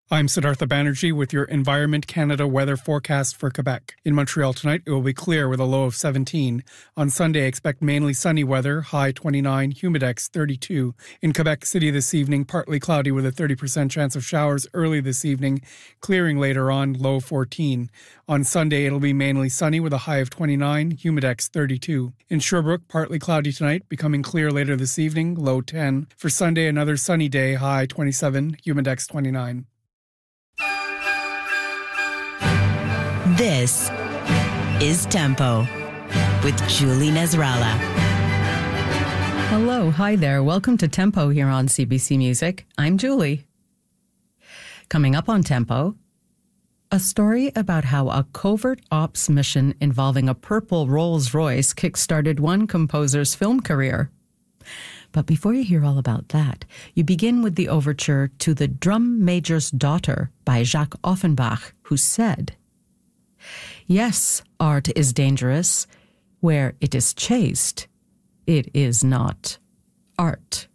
I'm Siddhartha Banerjee with your Environment Canada weather forecast for Quebec. In Montreal tonight, it will be clear with a low of 17. On Sunday, expect mainly sunny weather, high 29, humidex 32. In Quebec City this evening, partly cloudy with a 30% chance of showers early this evening, clearing later on, low 14. On Sunday, it'll be mainly sunny with a high of 29, humidex 32. In Sherbrooke, partly cloudy tonight, becoming clear later this evening, low 10. For Sunday, another sunny day, high 27, humidex 29. This is Tempo with Julie Nasrallah. Hello, hi there. Welcome to Tempo here on CBC Music. I'm Julie. Coming up on Tempo, a story about how a covert ops mission involving a purple Rolls-Royce kickstarted one composer's film career. But before you hear all about that, you begin with the overture to The Drum Major's Daughter by Jacques Offenbach, who said, "Yes, art is dangerous. Where it is chaste, it is not art."